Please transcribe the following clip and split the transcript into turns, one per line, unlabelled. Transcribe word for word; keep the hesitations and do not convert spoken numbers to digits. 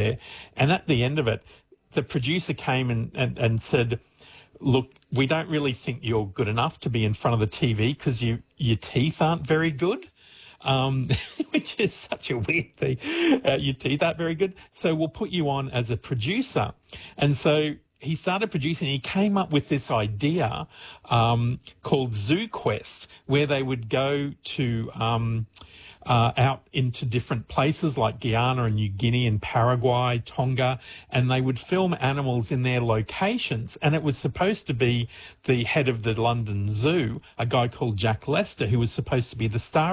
there. And at the end of it, the producer came and, and, and said, look, we don't really think you're good enough to be in front of the T V because you, your teeth aren't very good. Um, which is such a weird thing. Uh, your teeth aren't very good. So we'll put you on as a producer. And so he started producing. He came up with this idea um, called Zoo Quest, where they would go to um, uh, out into different places like Guyana and New Guinea and Paraguay, Tonga, and they would film animals in their locations. And it was supposed to be the head of the London Zoo, a guy called Jack Lester, who was supposed to be the star